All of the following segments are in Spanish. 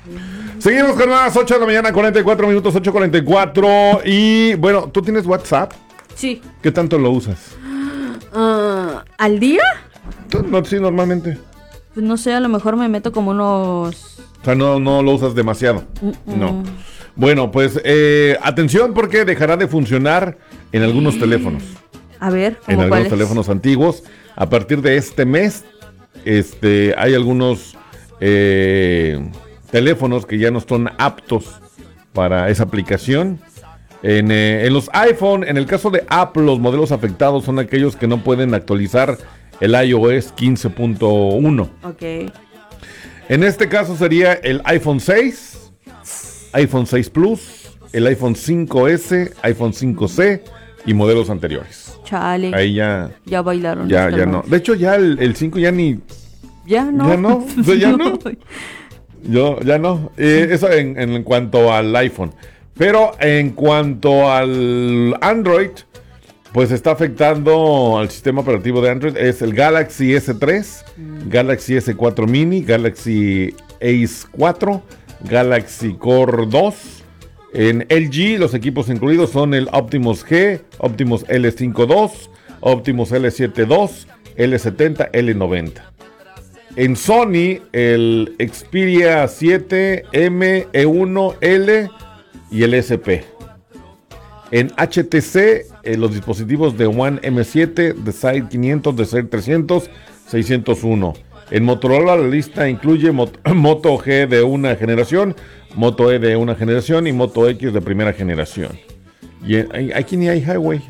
Seguimos con las 8 de la mañana, 44 minutos, 8:44. Y bueno, ¿tú tienes WhatsApp? Sí. ¿Qué tanto lo usas? ¿Al día? No, sí, normalmente. Pues no sé, a lo mejor me meto como unos... O sea, no lo usas demasiado. No. Bueno, pues atención porque dejará de funcionar en algunos teléfonos. A ver, En ¿cómo algunos cuáles? teléfonos antiguos. A partir de este mes, hay algunos teléfonos que ya no son aptos para esa aplicación. En los iPhone, en el caso de Apple, los modelos afectados son aquellos que no pueden actualizar el iOS 15.1. Ok. En este caso sería el iPhone 6, iPhone 6 Plus, el iPhone 5S, iPhone 5C y modelos anteriores. Chale. Ahí ya bailaron. ya no. De hecho, ya el 5 ya ni... Ya no. Ya no, o sea, ya no. Ya no. Eso en cuanto al iPhone. Pero en cuanto al Android, pues está afectando al sistema operativo de Android. Es el Galaxy S3, Galaxy S4 Mini, Galaxy Ace 4, Galaxy Core 2. En LG, los equipos incluidos son el Optimus G, Optimus L5 II, Optimus L7 II, L70, L90. En Sony, el Xperia 7, M, E1, L y el SP. En HTC, los dispositivos de One M7, de Side 500, de Side 300, 601. En Motorola la lista incluye Moto G de una generación, Moto E de una generación y Moto X de primera generación. Y aquí ni hay Highway.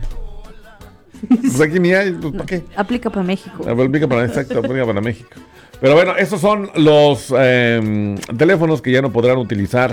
Pues aquí ni hay, pues, ¿para qué? Aplica para México. Aplica para México. Pero bueno, esos son los teléfonos que ya no podrán utilizar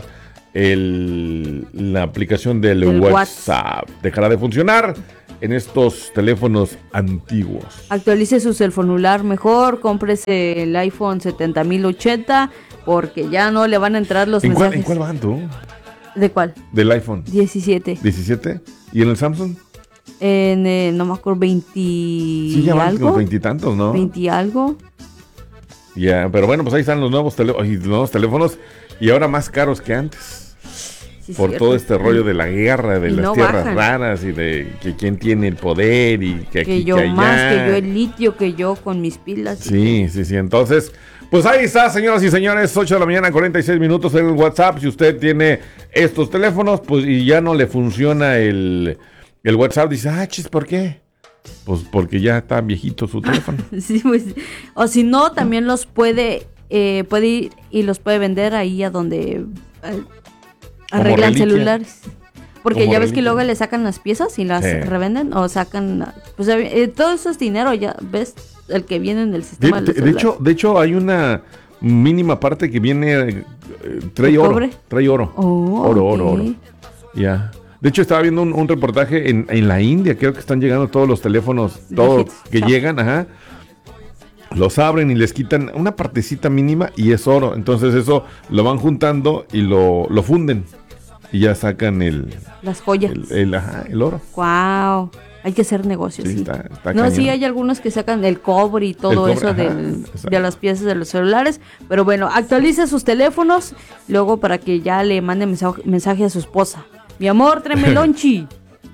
la aplicación del WhatsApp. Dejará de funcionar en estos teléfonos antiguos. Actualice su celular mejor, cómprese el iPhone 7080 porque ya no le van a entrar los mensajes. ¿En cuál van tú? ¿De cuál? Del iPhone. 17. ¿17? ¿Y en el Samsung? No me acuerdo, 20 sí, ya van algo. Los 20 y tantos, ¿no? 20 y algo. Ya, pero bueno, pues ahí están los nuevos teléfonos y ahora más caros que antes. Sí, por cierto. todo este rollo de la guerra, de Y las no tierras bajan. raras y de que quién tiene el poder y que aquí, Que yo que allá. más, que yo el litio, que yo con mis pilas. Sí. Entonces, pues ahí está, señoras y señores, 8 de la mañana, 46 minutos en el WhatsApp. Si usted tiene estos teléfonos, pues y ya no le funciona el WhatsApp, dice, chis, ¿por qué? Pues porque ya está viejito su teléfono. Sí, pues, o si no, también los puede ir y los puede vender ahí a donde arreglan reliquia. celulares. Porque Como ya ves que reliquia. luego le sacan las piezas y las Sí. revenden o sacan, pues todo eso es dinero, ya ves, el que viene en el sistema de los De celulares. hecho, hay una mínima parte que viene, trae ¿De oro. cobre? Trae oro. Oh, Oro. ok. Ya. De hecho, estaba viendo un reportaje en la India. Creo que están llegando todos los teléfonos, todos Viejitos. que Chao. llegan, los abren y les quitan una partecita mínima y es oro. Entonces eso lo van juntando y lo funden. Y ya sacan Las joyas. el oro. Wow. Hay que hacer negocios, Sí, sí. está No, cañón. sí, hay algunos que sacan el cobre y todo El cobre, eso exacto. de las piezas de los celulares. Pero bueno, actualice sus teléfonos luego para que ya le mande mensaje a su esposa. Mi amor, tráeme el lonchi.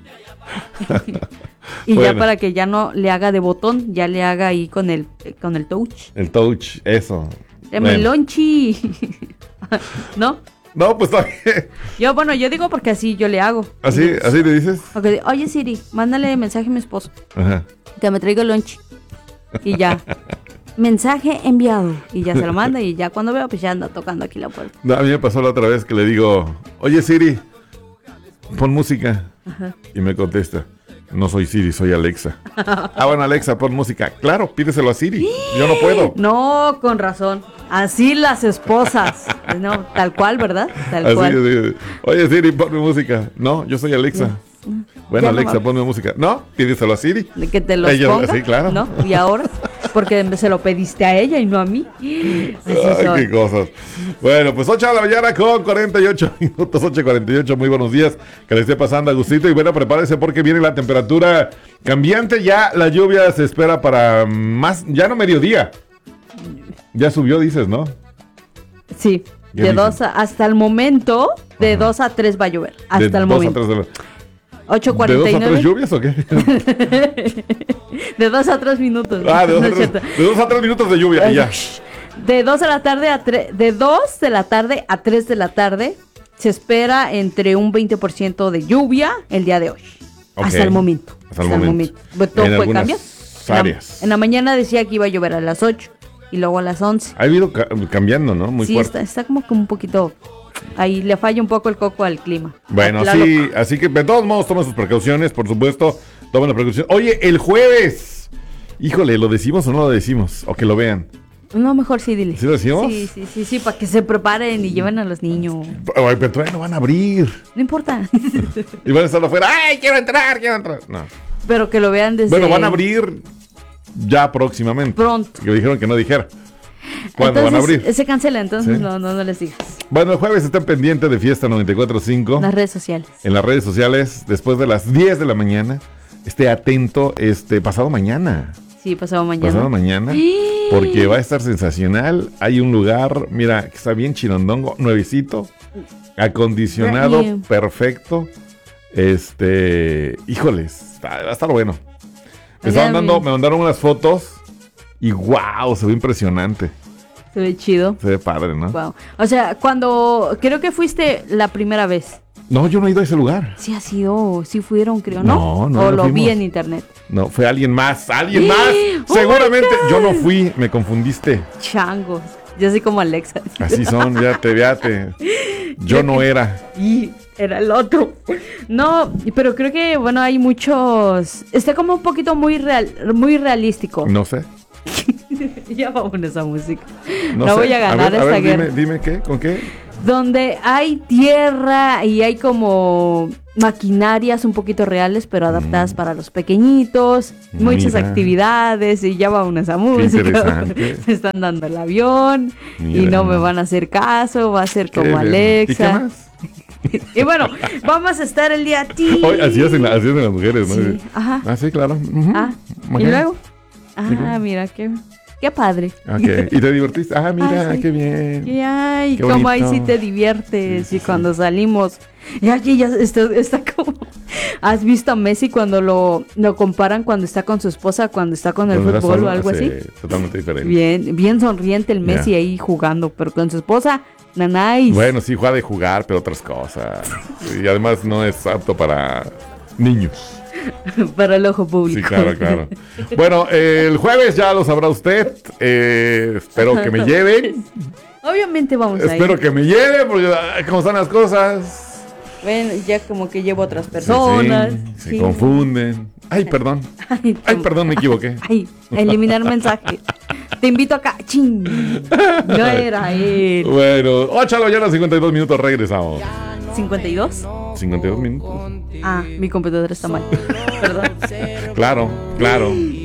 Y Bueno. ya para que ya no le haga de botón, ya le haga ahí con el touch. El touch, eso. Tráeme el Bueno. lonchi. ¿No? No, pues está bien. Yo digo porque así yo le hago. ¿Así le dices? Porque, oye Siri, mándale mensaje a mi esposo. Ajá. Que me traiga el lunch. Y ya. Mensaje enviado. Y ya se lo manda. Y ya cuando veo, pues ya anda tocando aquí la puerta. No, a mí me pasó la otra vez que le digo, oye Siri, pon música. Ajá. Y me contesta, no soy Siri, soy Alexa. Bueno, Alexa, pon música. Claro, pídeselo a Siri. Yo no puedo. No, con razón. Así las esposas. No, tal cual, ¿verdad? Tal Así, cual. así. Oye Siri, ponme música. No, yo soy Alexa. Bueno, Ya no Alexa, va. ponme música. No, pídeselo a Siri. De que te los Ella- ponga. sí, claro. ¿No? Y ahora, porque se lo pediste a ella y no a mí. Así Ay, soy. qué cosas. Bueno, pues 8 de la mañana con 48 minutos, 8:48. Muy buenos días. Que le esté pasando a gustito. Y bueno, prepárese porque viene la temperatura cambiante. Ya la lluvia se espera para más, ya no mediodía. Ya subió, dices, ¿no? Sí. Hasta el momento, de 2 a 3 va a llover. Hasta el momento. ¿De 8:49. 2 a 3 lluvias o qué? De 2 a 3 minutos. Ah, de 2 a 3 minutos de lluvia y ya. De 2 de la tarde a 3 de la tarde se espera entre un 20% de lluvia el día de hoy. Okay. Hasta el momento. Hasta el momento. Todo puede cambiar. Áreas. En la mañana decía que iba a llover a las 8 y luego a las 11. Ha ido cambiando, ¿no? Muy fuerte. Está como que un poquito... Ahí le falla un poco el coco al clima. Bueno, sí, así que de todos modos tomen sus precauciones, por supuesto, tomen la precaución. Oye, el jueves, híjole, ¿lo decimos o no lo decimos? O que lo vean. No, mejor sí, dile. ¿Sí lo decimos? Sí, para que se preparen y lleven a los niños. Ay, pero todavía no van a abrir. No importa. Y van a estar afuera, ¡ay, quiero entrar! No. Pero que lo vean desde... Bueno, van a abrir ya próximamente. Pronto. Que dijeron que no dijera. ¿Cuándo van a abrir? Se cancela, entonces ¿sí? no les digas. Bueno, el jueves están pendientes de Fiesta 94.5. En las redes sociales. En las redes sociales, después de las 10 de la mañana. Esté atento, pasado mañana. Sí, pasado mañana. Pasado mañana, porque va a estar sensacional. Hay un lugar, mira, que está bien chirondongo, nuevecito, acondicionado, perfecto. Híjoles, va a estar bueno. Me mandaron unas fotos y wow, se ve impresionante. Se ve chido. Se ve padre, ¿no? Wow. O sea, creo que fuiste la primera vez. No, yo no he ido a ese lugar. Sí fueron, creo, ¿no? No. O lo vi en internet. No, fue alguien más. Seguramente. Yo no fui, me confundiste. Changos. Yo soy como Alexa. Así son, véate. Yo no era. Y era el otro. No, pero creo que, bueno, hay muchos... Está como un poquito muy realístico. No sé. Ya vamos a esa música. No sé. Voy a ganar esta guerra. Dime qué, ¿con qué? Donde hay tierra y hay como maquinarias un poquito reales, pero adaptadas para los pequeñitos. Muchas actividades y ya vamos a esa música. Me están dando el avión y no me van a hacer caso. Va a ser como Alexa. ¿Y qué más? Y bueno, vamos a estar el día así hacen las mujeres, ¿no? Sí, ajá. Ah, sí, claro. Y luego, mira, qué padre. Okay. ¿Y te divertiste? Mira, sí. Qué bien. Ay, qué cómo ahí sí te diviertes. Sí. Cuando salimos, ya está como... ¿Has visto a Messi cuando lo comparan cuando está con su esposa, cuando está con el fútbol o algo así? Totalmente diferente. Bien sonriente el Messi ahí jugando, pero con su esposa, nanay. Bueno, sí, juega de jugar, pero otras cosas. Y además no es apto para niños. Para el ojo público. Sí, claro. Bueno, el jueves ya lo sabrá usted. Espero que me lleven. Obviamente vamos a ir. Espero que me lleven, porque ¿cómo están las cosas? Bueno, ya como que llevo otras personas. Se confunden. Ay, perdón. Ay, perdón, me equivoqué. Ay, eliminar mensaje. Te invito acá. ¡Chin! No era él. Bueno, 8 ya los 52 minutos, regresamos. ¿52? 52 minutos. Mi computadora está mal. Perdón. Claro.